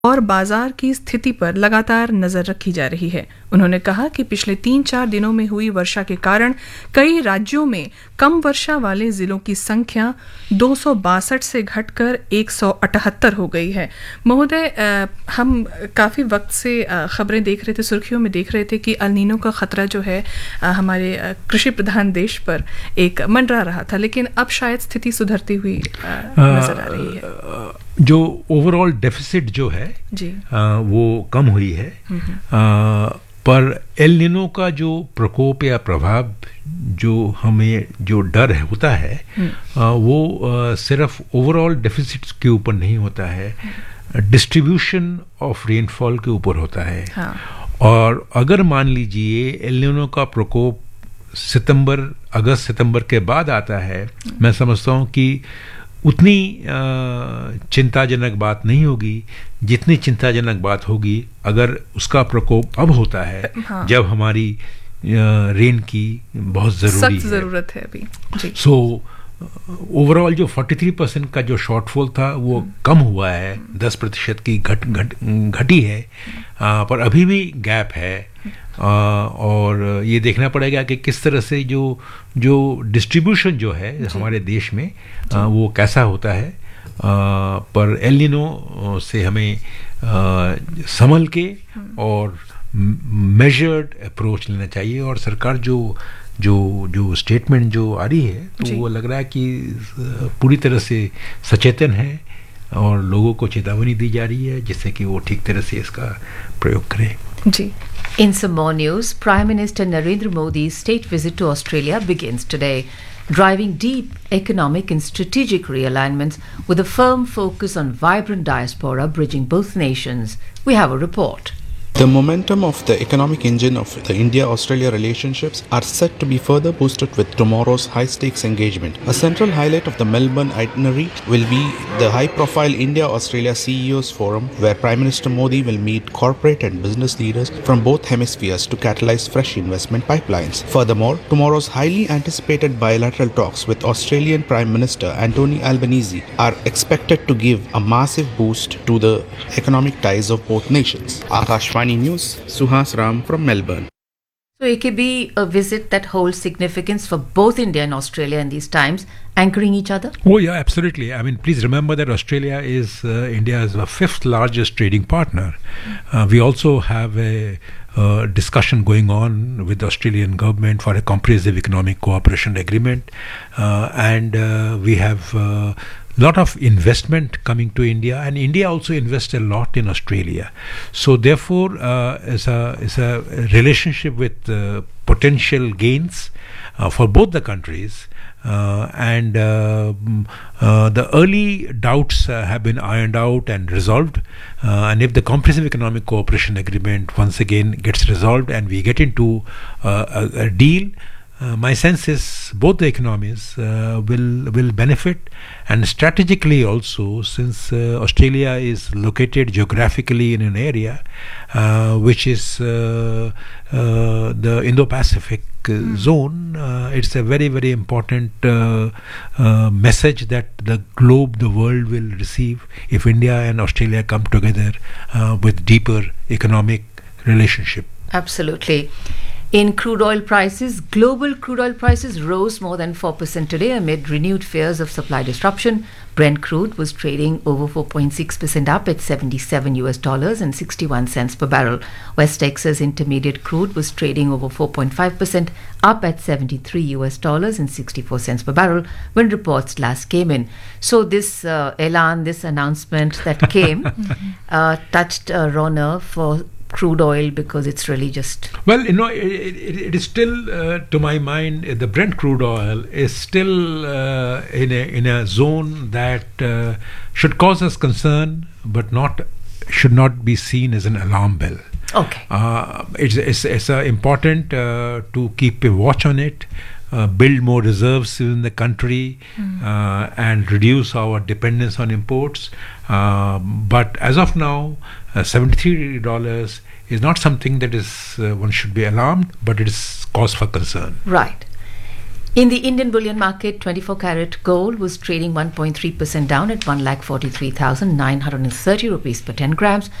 और बाजार की स्थिति पर लगातार नजर रखी जा रही है। उन्होंने कहा कि पिछले 3-4 दिनों में हुई वर्षा के कारण कई राज्यों में कम वर्षा वाले जिलों की संख्या 262 से घटकर 178 हो गई है। महोदय, हम काफ़ी वक्त से खबरें देख रहे थे, सुर्खियों में देख रहे थे कि अल नीनो का ख़तरा जो है हमारे कृषि प्रधान देश पर एक मंडरा रहा था, लेकिन अब शायद स्थिति सुधरती हुई नजर आ रही है। जो ओवरऑल डेफिसिट जो है जी, वो कम हुई है, पर एल निनो का जो प्रकोप या प्रभाव जो हमें जो डर होता है वो सिर्फ ओवरऑल डेफिसिट के ऊपर नहीं होता है, डिस्ट्रीब्यूशन ऑफ रेनफॉल के ऊपर होता है। हाँ। और अगर मान लीजिए एल निनो का प्रकोप अगस्त सितंबर के बाद आता है, मैं समझता हूँ कि उतनी चिंताजनक बात नहीं होगी जितनी चिंताजनक बात होगी अगर उसका प्रकोप अब होता है। हाँ। जब हमारी रेन की बहुत सख्त ज़रूरत है अभी। सो ओवरऑल जो 43% का जो शॉर्टफॉल था वो कम हुआ है, 10% की घटी है, पर अभी भी गैप है। और ये देखना पड़ेगा कि किस तरह से जो डिस्ट्रीब्यूशन जो है हमारे देश में वो कैसा होता है। पर एल निनो से हमें संभल के और मेजर्ड अप्रोच लेना चाहिए। और सरकार जो स्टेटमेंट जो आ रही है तो वो लग रहा है कि पूरी तरह से सचेतन है और लोगों को चेतावनी दी जा रही है जिससे कि वो ठीक तरह से इसका प्रयोग करें। जी। In some more news, Prime Minister Narendra Modi's state visit to Australia begins today, driving deep economic and strategic realignments with a firm focus on vibrant diaspora bridging both nations. We have a report. The momentum of the economic engine of the India-Australia relationships are set to be further boosted with tomorrow's high-stakes engagement. A central highlight of the Melbourne itinerary will be the high-profile India-Australia CEOs Forum, where Prime Minister Modi will meet corporate and business leaders from both hemispheres to catalyze fresh investment pipelines. Furthermore, tomorrow's highly anticipated bilateral talks with Australian Prime Minister Anthony Albanese are expected to give a massive boost to the economic ties of both nations. Akashvani News, Suhas Ram from Melbourne. So it could be a visit that holds significance for both India and Australia in these times, anchoring each other? Oh yeah, absolutely. I mean, please remember that Australia is India's 5th largest trading partner. We also have a discussion going on with the Australian government for a comprehensive economic cooperation agreement, and we have lot of investment coming to India, and India also invests a lot in Australia. So therefore, is a relationship with potential gains for both the countries. And the early doubts have been ironed out and resolved, and if the comprehensive economic cooperation agreement once again gets resolved and we get into a deal, my sense is both the economies will benefit, and strategically also, since Australia is located geographically in an area which is the Indo-Pacific zone, it's a very, very important message that the globe, the world will receive if India and Australia come together with deeper economic relationship. Absolutely. In crude oil prices, global crude oil prices rose more than 4% today amid renewed fears of supply disruption. Brent crude was trading over 4.6% up at $77 and 61 cents per barrel. West Texas Intermediate crude was trading over 4.5% up at $73 and 64 cents per barrel when reports last came in. So this elan, this announcement that came touched a raw nerve for crude oil, because it's really just... Well, you know, it is still, to my mind, the Brent crude oil is still in a zone that should cause us concern, but should not be seen as an alarm bell. Okay. It's important to keep a watch on it, build more reserves in the country, and reduce our dependence on imports. But as of now, $73 is not something that is one should be alarmed, but it is cause for concern. Right. In the Indian bullion market, 24 carat gold was trading 1.3% down at 1,43,930 rupees per 10 grams.